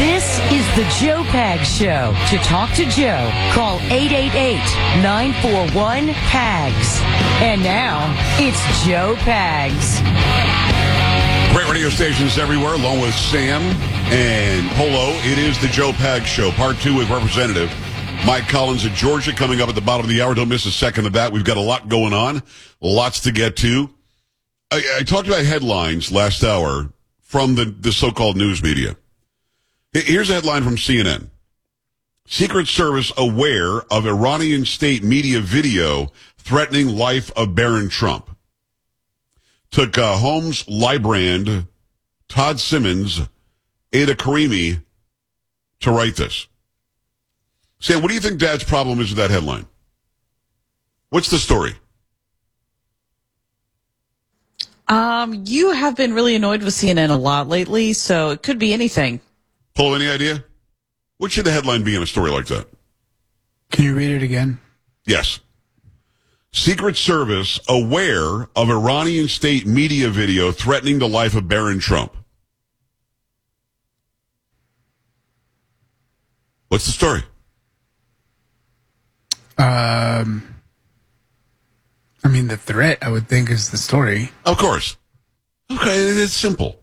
This is the Joe Pags Show. To talk to Joe, call 888-941-PAGS. And now, it's Joe Pags. Great radio stations everywhere, along with Sam and Polo. It is the Joe Pags Show, part 2 with Representative Mike Collins of Georgia coming up at the bottom of the hour. Don't miss a second of that. We've got a lot going on, lots to get to. I talked about headlines last hour from the so-called news media. Here's a headline from CNN. Secret Service aware of Iranian state media video threatening life of Barron Trump. Took Holmes Librand, Todd Simmons, Ada Karimi to write this. Sam, what do you think Dad's problem is with that headline? What's the story? You have been really annoyed with CNN a lot lately, so it could be anything. Polo, any idea? What should the headline be in a story like that? Can you read it again? Yes. Secret Service aware of Iranian state media video threatening the life of Barron Trump. What's the story? I mean, the threat, I would think, is the story. Of course. Okay, it's simple.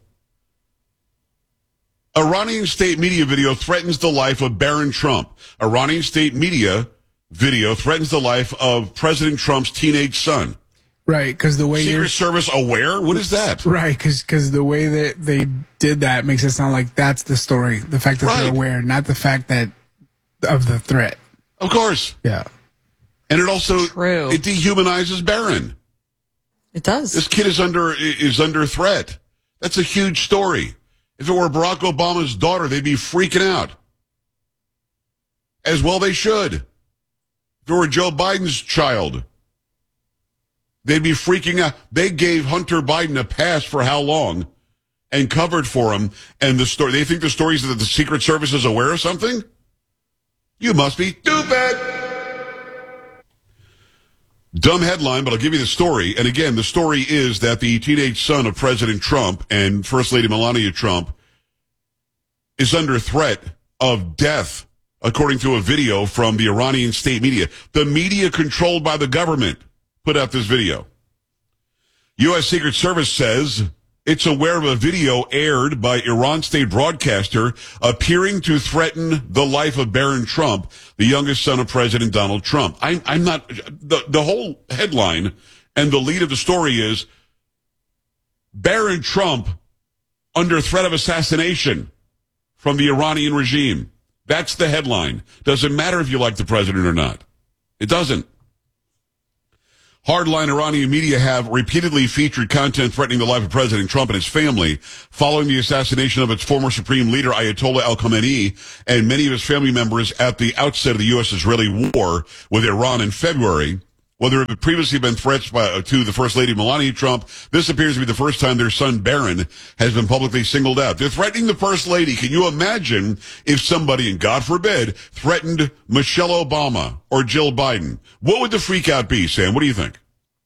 Iranian state media video threatens the life of Barron Trump. Iranian state media video threatens the life of President Trump's teenage son. Right, because the way Secret Service aware? What is that? Right, because the way that they did that makes it sound like that's the story. The fact that they're aware, not the fact that of the threat. Of course. Yeah. And it also True. It dehumanizes Barron. It does. This kid is under threat. That's a huge story. If it were Barack Obama's daughter, they'd be freaking out. As well they should. If it were Joe Biden's child, they'd be freaking out. They gave Hunter Biden a pass for how long and covered for him. And the story, they think the story is that the Secret Service is aware of something? You must be stupid. Dumb headline, but I'll give you the story. And again, the story is that the teenage son of President Trump and First Lady Melania Trump is under threat of death, according to a video from the Iranian state media. The media controlled by the government put out this video. U.S. Secret Service says it's aware of a video aired by Iran state broadcaster appearing to threaten the life of Barron Trump, the youngest son of President Donald Trump. I'm not, the whole headline and the lead of the story is Barron Trump under threat of assassination from the Iranian regime. That's the headline. Doesn't matter if you like the president or not. It doesn't. Hardline Iranian media have repeatedly featured content threatening the life of President Trump and his family following the assassination of its former supreme leader, Ayatollah al-Khamenei, and many of his family members at the outset of the U.S.-Israeli war with Iran in February. While there have previously been threats to the First Lady Melania Trump, this appears to be the first time their son Barron has been publicly singled out. They're threatening the First Lady. Can you imagine if somebody, and God forbid, threatened Michelle Obama or Jill Biden? What would the freak out be, Sam? What do you think?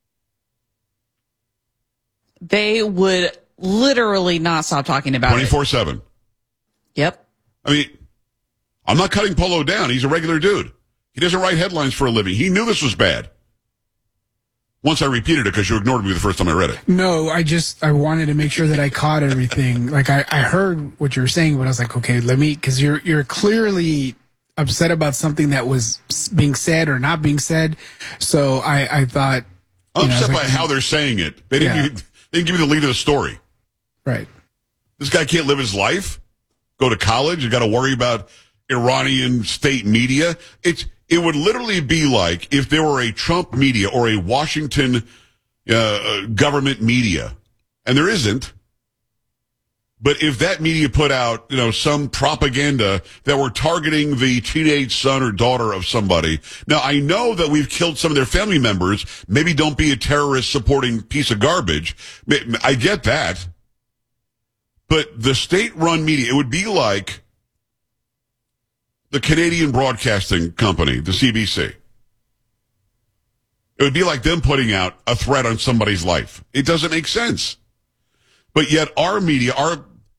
They would literally not stop talking about it. 24/7. Yep. I mean, I'm not cutting Polo down. He's a regular dude. He doesn't write headlines for a living. He knew this was bad. Once I repeated it because you ignored me the first time I read it. No, I wanted to make sure that I caught everything. Like I heard what you were saying, but I was like, okay, because you're clearly upset about something that was being said or not being said. So I thought. I'm upset by how they're saying it. They didn't give me the lead of the story. Right. This guy can't live his life, go to college, you got to worry about Iranian state media. It would literally be like if there were a Trump media or a Washington government media, and there isn't. But if that media put out, some propaganda that were targeting the teenage son or daughter of somebody. Now, I know that we've killed some of their family members. Maybe don't be a terrorist supporting piece of garbage. I get that. But the state-run media, it would be like the Canadian Broadcasting Company, the CBC. It would be like them putting out a threat on somebody's life. It doesn't make sense. But yet our media,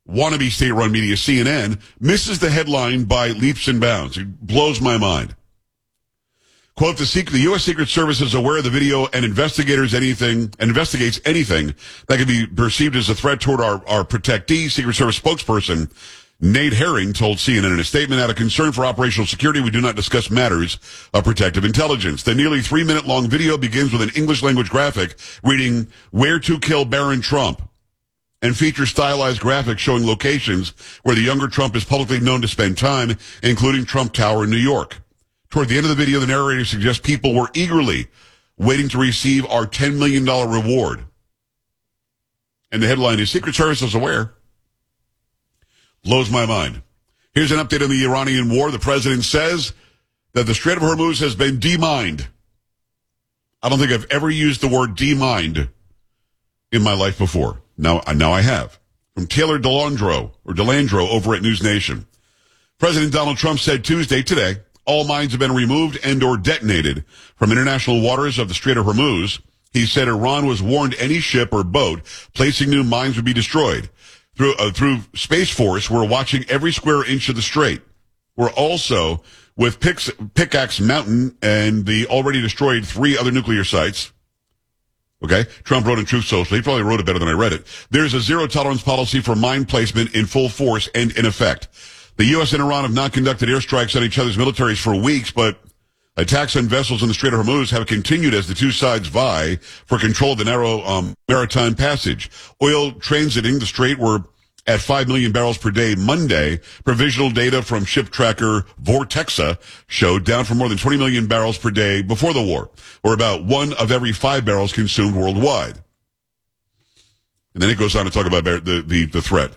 wannabe state-run media, CNN, misses the headline by leaps and bounds. It blows my mind. Quote, the U.S. Secret Service is aware of the video and investigates anything that could be perceived as a threat toward our protectee. Secret Service spokesperson Nate Herring told CNN in a statement, out of concern for operational security, we do not discuss matters of protective intelligence. The nearly 3-minute-long video begins with an English-language graphic reading, "Where to Kill Baron Trump," and features stylized graphics showing locations where the younger Trump is publicly known to spend time, including Trump Tower in New York. Toward the end of the video, the narrator suggests people were eagerly waiting to receive our $10 million reward. And the headline is, Secret Service is aware. Blows my mind. Here's an update on the Iranian war. The president says that the Strait of Hormuz has been demined. I don't think I've ever used the word demined in my life before. Now I have. From Taylor Delandro over at News Nation. President Donald Trump said today, all mines have been removed and or detonated from international waters of the Strait of Hormuz. He said Iran was warned any ship or boat placing new mines would be destroyed. Through Space Force, we're watching every square inch of the strait. We're also with Pickaxe Mountain and the already destroyed 3 other nuclear sites. Okay? Trump wrote in Truth Social. He probably wrote it better than I read it. There's a zero-tolerance policy for mine placement in full force and in effect. The U.S. and Iran have not conducted airstrikes on each other's militaries for weeks, but attacks on vessels in the Strait of Hormuz have continued as the two sides vie for control of the narrow maritime passage. Oil transiting the strait were at 5 million barrels per day Monday. Provisional data from ship tracker Vortexa showed down from more than 20 million barrels per day before the war, or about 1 of every 5 barrels consumed worldwide. And then it goes on to talk about the threat.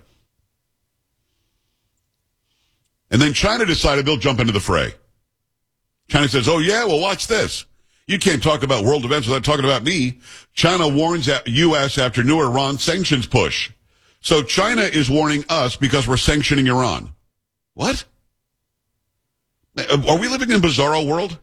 And then China decided they'll jump into the fray. China says, oh yeah, well watch this. You can't talk about world events without talking about me. China warns U.S. after new Iran sanctions push. So China is warning us because we're sanctioning Iran. What? Are we living in a bizarro world?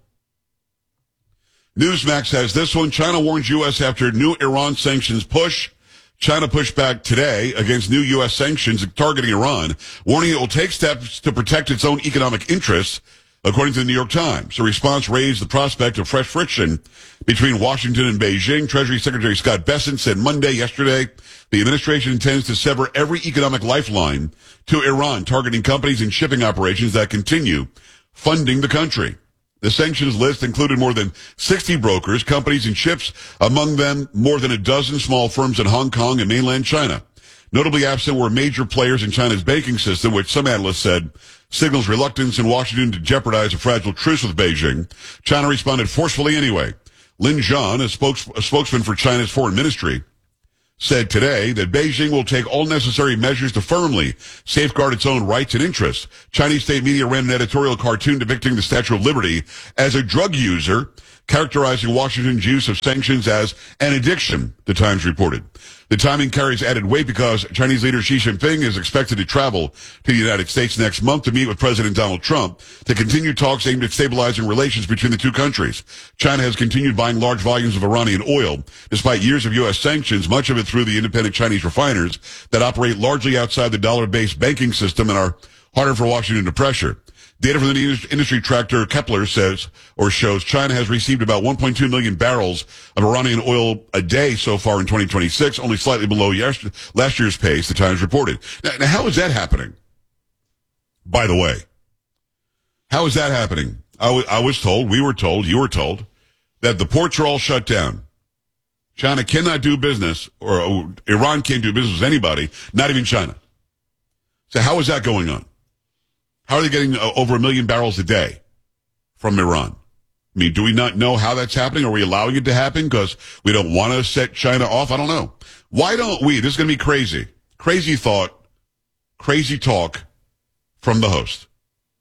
Newsmax has this one. China warns U.S. after new Iran sanctions push. China pushed back today against new U.S. sanctions targeting Iran, warning it will take steps to protect its own economic interests, according to the New York Times. The response raised the prospect of fresh friction between Washington and Beijing. Treasury Secretary Scott Bessent said yesterday, the administration intends to sever every economic lifeline to Iran, targeting companies and shipping operations that continue funding the country. The sanctions list included more than 60 brokers, companies, and ships, among them more than a dozen small firms in Hong Kong and mainland China. Notably absent were major players in China's banking system, which some analysts said signals reluctance in Washington to jeopardize a fragile truce with Beijing. China responded forcefully anyway. Lin Zhan, a spokesman for China's foreign ministry, said today that Beijing will take all necessary measures to firmly safeguard its own rights and interests. Chinese state media ran an editorial cartoon depicting the Statue of Liberty as a drug user, characterizing Washington's use of sanctions as an addiction, the Times reported. The timing carries added weight because Chinese leader Xi Jinping is expected to travel to the United States next month to meet with President Donald Trump to continue talks aimed at stabilizing relations between the two countries. China has continued buying large volumes of Iranian oil, despite years of U.S. sanctions, much of it through the independent Chinese refiners that operate largely outside the dollar-based banking system and are harder for Washington to pressure. Data from the industry tracker Kepler shows China has received about 1.2 million barrels of Iranian oil a day so far in 2026, only slightly below last year's pace, the Times reported. Now, how is that happening? By the way, how is that happening? I was told, we were told, you were told, that the ports are all shut down. China cannot do business, or Iran can't do business with anybody, not even China. So how is that going on? How are they getting over 1 million barrels a day from Iran? I mean, do we not know how that's happening? Are we allowing it to happen because we don't want to set China off? I don't know. Why don't we? This is going to be crazy. Crazy thought, crazy talk from the host.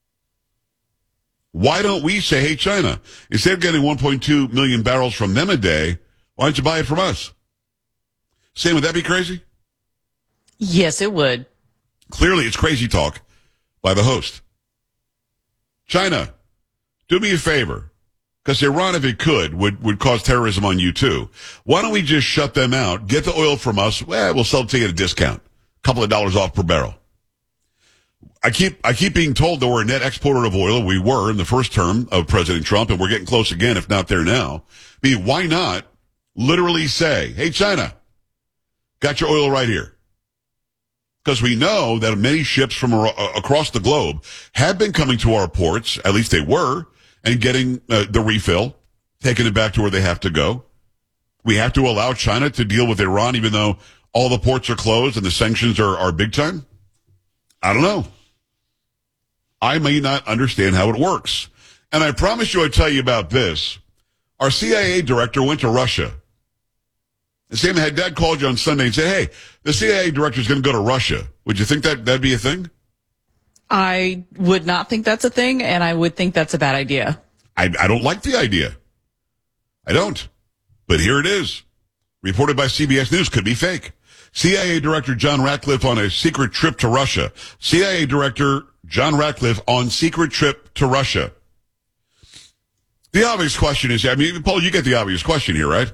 Why don't we say, hey, China, instead of getting 1.2 million barrels from them a day, why don't you buy it from us? Sam, would that be crazy? Yes, it would. Clearly, it's crazy talk by the host. China, do me a favor, because Iran, if it could, would cause terrorism on you too. Why don't we just shut them out, get the oil from us, we'll sell it to you at a discount. couple of dollars off per barrel. I keep being told that we're a net exporter of oil. We were in the first term of President Trump, and we're getting close again, if not there now. I mean, why not literally say, hey, China, got your oil right here? Because we know that many ships from across the globe have been coming to our ports, at least they were, and getting the refill, taking it back to where they have to go. We have to allow China to deal with Iran, even though all the ports are closed and the sanctions are big time. I don't know. I may not understand how it works. And I promise you I'd tell you about this. Our CIA director went to Russia. And Sam, had Dad called you on Sunday and said, hey, the CIA director is going to go to Russia. Would you think that'd be a thing? I would not think that's a thing, and I would think that's a bad idea. I don't like the idea. I don't. But here it is. Reported by CBS News, could be fake. CIA Director John Ratcliffe on a secret trip to Russia. CIA Director John Ratcliffe on secret trip to Russia. The obvious question is, I mean, Paul, you get the obvious question here, right?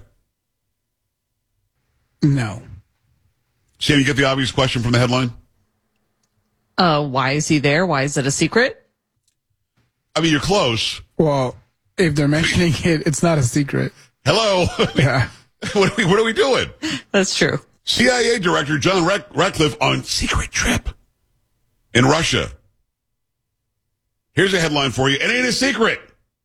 No. Sam, you get the obvious question from the headline? Why is he there? Why is it a secret? I mean, you're close. Well, if they're mentioning it, it's not a secret. Hello? Yeah. What are we doing? That's true. CIA Director John Ratcliffe on secret trip in Russia. Here's a headline for you. It ain't a secret.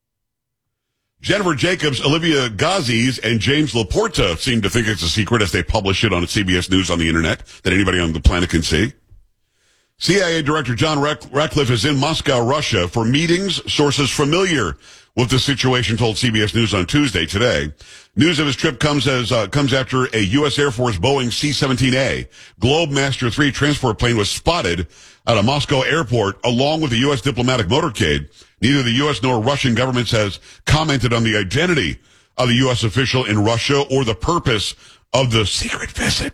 Jennifer Jacobs, Olivia Gazis, and James Laporta seem to think it's a secret as they publish it on CBS News on the internet that anybody on the planet can see. CIA Director John Ratcliffe is in Moscow, Russia for meetings, sources familiar with the situation told CBS News on Tuesday today. News of his trip comes after a U.S. Air Force Boeing C-17A Globemaster III transport plane was spotted at a Moscow airport along with a U.S. diplomatic motorcade. Neither the U.S. nor Russian governments has commented on the identity of the U.S. official in Russia or the purpose of the secret visit.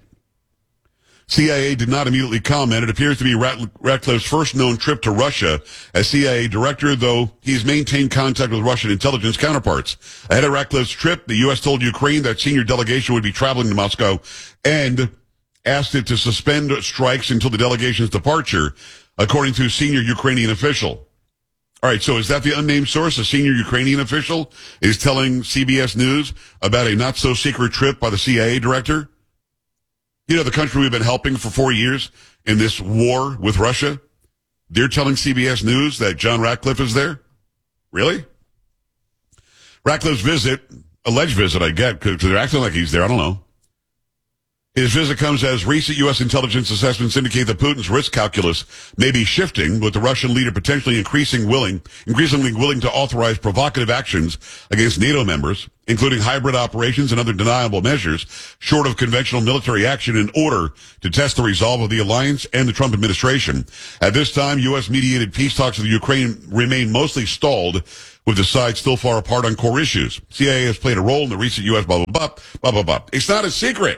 CIA did not immediately comment. It appears to be Ratcliffe's first known trip to Russia as CIA director, though he's maintained contact with Russian intelligence counterparts. Ahead of Ratcliffe's trip, the U.S. told Ukraine that senior delegation would be traveling to Moscow and asked it to suspend strikes until the delegation's departure, according to a senior Ukrainian official. All right, so is that the unnamed source? A senior Ukrainian official is telling CBS News about a not-so-secret trip by the CIA director? You know, the country we've been helping for 4 years in this war with Russia? They're telling CBS News that John Ratcliffe is there? Really? Ratcliffe's visit, alleged visit, I get, because they're acting like he's there. I don't know. His visit comes as recent U.S. intelligence assessments indicate that Putin's risk calculus may be shifting, with the Russian leader potentially increasingly willing to authorize provocative actions against NATO members, including hybrid operations and other deniable measures, short of conventional military action in order to test the resolve of the alliance and the Trump administration. At this time, U.S.-mediated peace talks with Ukraine remain mostly stalled, with the sides still far apart on core issues. CIA has played a role in the recent U.S. blah, blah, blah, blah, blah, blah. It's not a secret.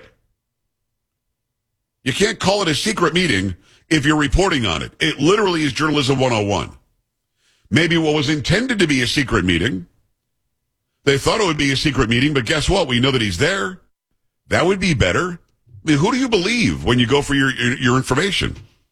You can't call it a secret meeting if you're reporting on it. It literally is journalism 101. Maybe what was intended to be a secret meeting, they thought it would be a secret meeting, but guess what? We know that he's there. That would be better. I mean, who do you believe when you go for your information?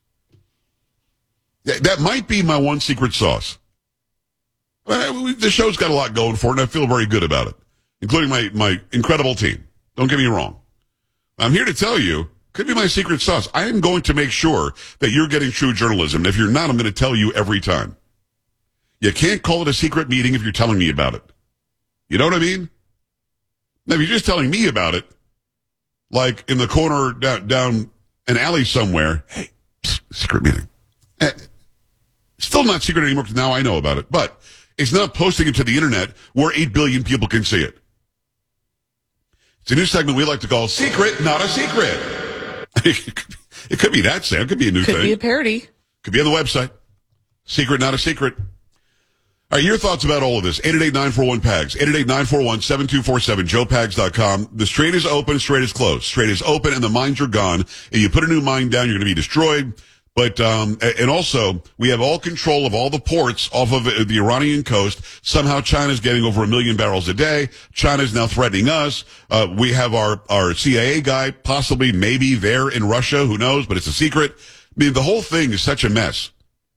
That might be my one secret sauce. The show's got a lot going for it, and I feel very good about it, including my incredible team. Don't get me wrong. I'm here to tell you, could be my secret sauce. I am going to make sure that you're getting true journalism. And if you're not, I'm going to tell you every time. You can't call it a secret meeting if you're telling me about it. You know what I mean? Now, if you're just telling me about it, like in the corner down an alley somewhere, hey, secret meeting. Still not secret anymore because now I know about it. But it's not posting it to the internet where 8 billion people can see it. It's a new segment we like to call Secret, Not a Secret. It could be that, Sam. It could be a new thing. Could be a parody. Could be on the website. Secret, not a secret. All right, your thoughts about all of this. 888-941-PAGS. 888-941-7247. JoePags.com. The Straight is open. Straight is closed. Straight is open and the mines are gone. If you put a new mine down, you're going to be destroyed. But, and also, we have all control of all the ports off of the Iranian coast. Somehow China's getting over 1 million barrels a day. China's now threatening us. We have our CIA guy possibly maybe there in Russia. Who knows? But it's a secret. I mean, the whole thing is such a mess.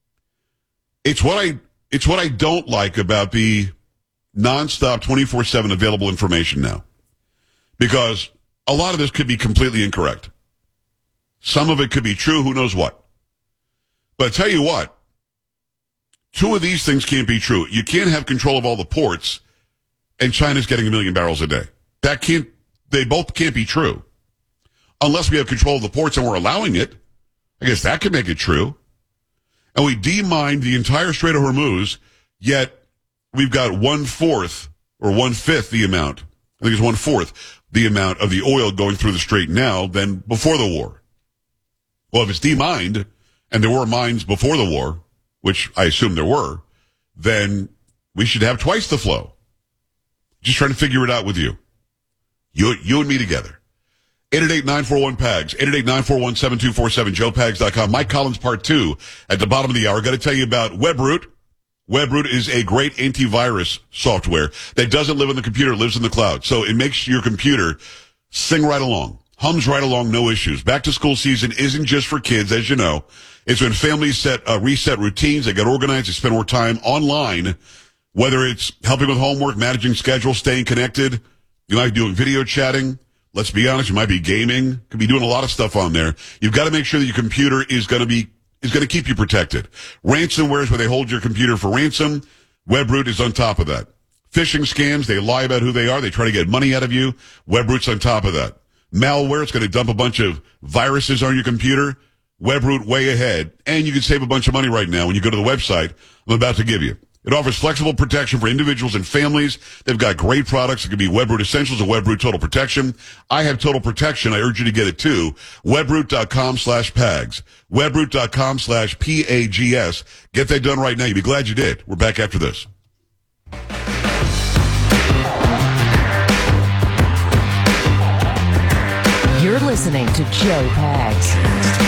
It's what I don't like about the nonstop 24/7 available information now. Because a lot of this could be completely incorrect. Some of it could be true. Who knows what? But I tell you what, two of these things can't be true. You can't have control of all the ports and China's getting 1 million barrels a day. They both can't be true. Unless we have control of the ports and we're allowing it. I guess that could make it true. And we demined the entire Strait of Hormuz, yet we've got 1/4 or 1/5 the amount. I think it's 1/4 the amount of the oil going through the strait now than before the war. Well, if it's demined, and there were mines before the war, which I assume there were, then we should have twice the flow. Just trying to figure it out with you. You and me together. 888-941-PAGS, 888-941-7247, joepags.com. Mike Collins Part 2 at the bottom of the hour. Got to tell you about WebRoot. WebRoot is a great antivirus software that doesn't live in the computer, it lives in the cloud. So it makes your computer sing right along. Hums right along, no issues. Back to school season isn't just for kids, as you know. It's when families reset routines, they get organized, they spend more time online, whether it's helping with homework, managing schedules, staying connected. You might be doing video chatting. Let's be honest, you might be gaming. Could be doing a lot of stuff on there. You've got to make sure that your computer is going to keep you protected. Ransomware is where they hold your computer for ransom. WebRoot is on top of that. Phishing scams, they lie about who they are. They try to get money out of you. WebRoot's on top of that. Malware, it's going to dump a bunch of viruses on your computer. WebRoot way ahead. And you can save a bunch of money right now when you go to the website I'm about to give you. It offers flexible protection for individuals and families. They've got great products. It could be WebRoot Essentials or WebRoot Total Protection. I have Total Protection. I urge you to get it too. WebRoot.com/PAGS. WebRoot.com/PAGS. Get that done right now. You'll be glad you did. We're back after this. You're listening to Joe Pags.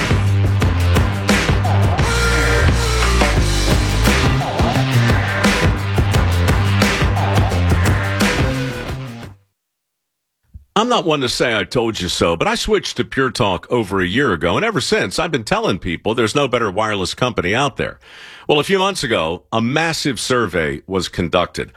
I'm not one to say I told you so, but I switched to Pure Talk over a year ago, and ever since, I've been telling people there's no better wireless company out there. Well, a few months ago, a massive survey was conducted.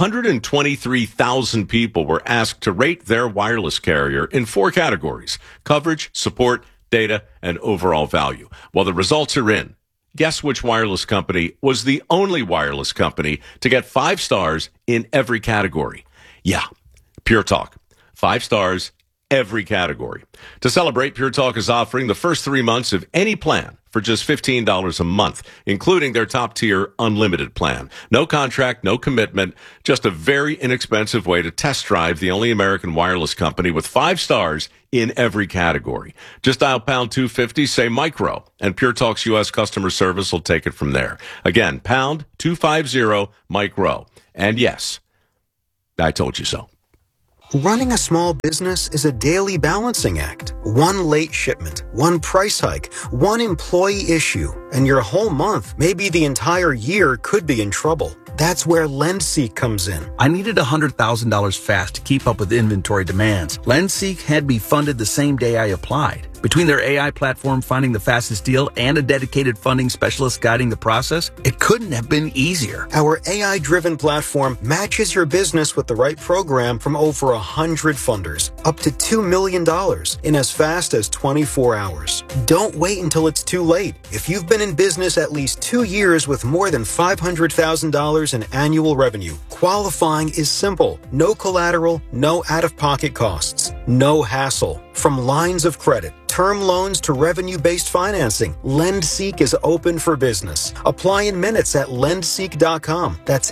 123,000 people were asked to rate their wireless carrier in 4 categories: coverage, support, data, and overall value. Well, the results are in. Guess which wireless company was the only wireless company to get 5 stars in every category? Yeah, Pure Talk. 5 stars, every category. To celebrate, Pure Talk is offering the first 3 months of any plan for just $15 a month, including their top-tier unlimited plan. No contract, no commitment, just a very inexpensive way to test drive the only American wireless company with 5 stars in every category. Just dial pound 250, say micro, and Pure Talk's U.S. customer service will take it from there. Again, pound 250 micro. And yes, I told you so. Running a small business is a daily balancing act. One late shipment, one price hike, one employee issue, and your whole month, maybe the entire year, could be in trouble. That's where LendSeek comes in. I needed $100,000 fast to keep up with inventory demands. LendSeek had me funded the same day I applied. Between their AI platform finding the fastest deal and a dedicated funding specialist guiding the process, it couldn't have been easier. Our AI-driven platform matches your business with the right program from over 100 funders, up to $2 million in as fast as 24 hours. Don't wait until it's too late. If you've been in business at least 2 years with more than $500,000 in annual revenue, qualifying is simple. No collateral, no out-of-pocket costs, no hassle. From lines of credit, term loans to revenue-based financing, LendSeek is open for business. Apply in minutes at lendseek.com. That's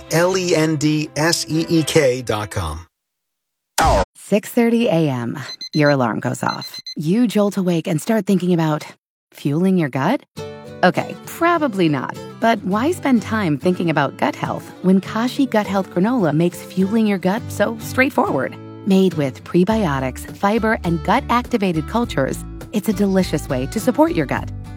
LENDSEEK.com. 6:30 a.m. Your alarm goes off. You jolt awake and start thinking about fueling your gut? Okay, probably not. But why spend time thinking about gut health when Kashi Gut Health Granola makes fueling your gut so straightforward? Made with prebiotics, fiber, and gut-activated cultures, it's a delicious way to support your gut.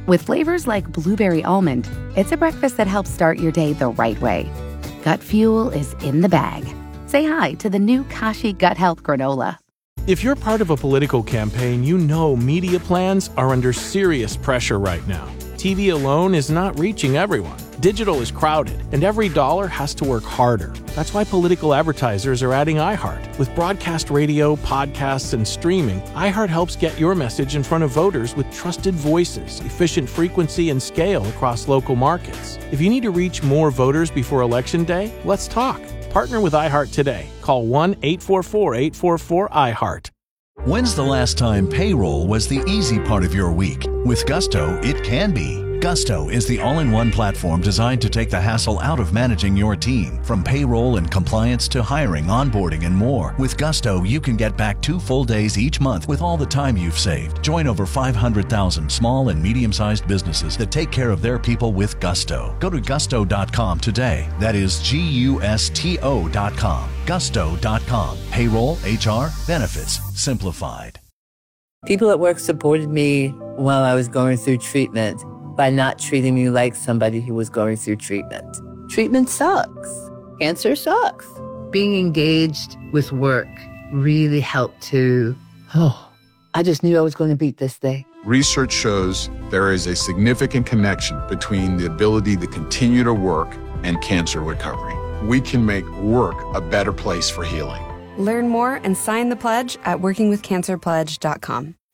With flavors like blueberry almond, it's a breakfast that helps start your day the right way. Gut Fuel is in the bag. Say hi to the new Kashi Gut Health Granola. If you're part of a political campaign, you know media plans are under serious pressure right now. TV alone is not reaching everyone. Digital is crowded, and every dollar has to work harder. That's why political advertisers are adding iHeart. With broadcast radio, podcasts, and streaming, iHeart helps get your message in front of voters with trusted voices, efficient frequency, and scale across local markets. If you need to reach more voters before Election Day, let's talk. Partner with iHeart today. Call 1-844-844-iHeart. When's the last time payroll was the easy part of your week? With Gusto, it can be. Gusto is the all-in-one platform designed to take the hassle out of managing your team. From payroll and compliance to hiring, onboarding, and more. With Gusto, you can get back 2 full days each month with all the time you've saved. Join over 500,000 small and medium-sized businesses that take care of their people with Gusto. Go to gusto.com today. That is Gusto.com. Gusto.com. Payroll, HR, benefits, simplified. People at work supported me while I was going through treatment by not treating me like somebody who was going through treatment. Treatment sucks. Cancer sucks. Being engaged with work really helped to, I just knew I was going to beat this thing. Research shows there is a significant connection between the ability to continue to work and cancer recovery. We can make work a better place for healing. Learn more and sign the pledge at workingwithcancerpledge.com.